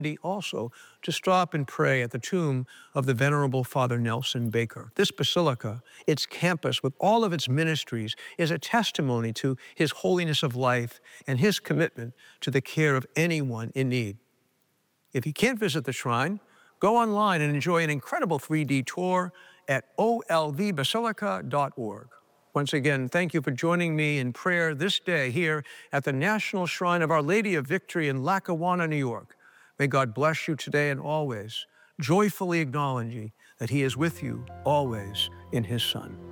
also to stop and pray at the tomb of the Venerable Father Nelson Baker. This basilica, its campus with all of its ministries, is a testimony to his holiness of life and his commitment to the care of anyone in need. If you can't visit the shrine, go online and enjoy an incredible 3D tour at olvbasilica.org. Once again, thank you for joining me in prayer this day here at the National Shrine of Our Lady of Victory in Lackawanna, New York. May God bless you today and always, joyfully acknowledging that He is with you always in His Son.